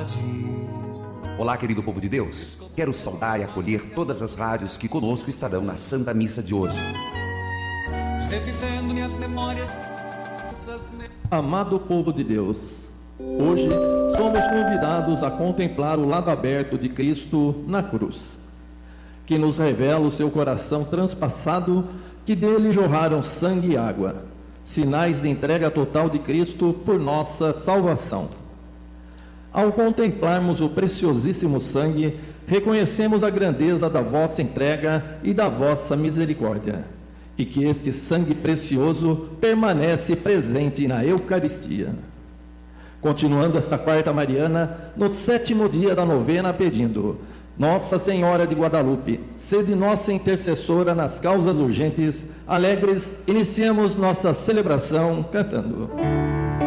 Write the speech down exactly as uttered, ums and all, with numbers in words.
Olá, querido povo de Deus. Quero saudar e acolher todas as rádios que conosco estarão na Santa Missa de hoje. Revivendo minhas memórias. Amado povo de Deus, hoje somos convidados a contemplar o lado aberto de Cristo na cruz, que nos revela o seu coração transpassado, que dele jorraram sangue e água, sinais de entrega total de Cristo por nossa salvação. Ao contemplarmos o preciosíssimo sangue, reconhecemos a grandeza da vossa entrega e da vossa misericórdia, e que este sangue precioso permanece presente na Eucaristia. Continuando esta quarta mariana, no sétimo dia da novena, pedindo: Nossa Senhora de Guadalupe, sede nossa intercessora nas causas urgentes, alegres, iniciamos nossa celebração cantando.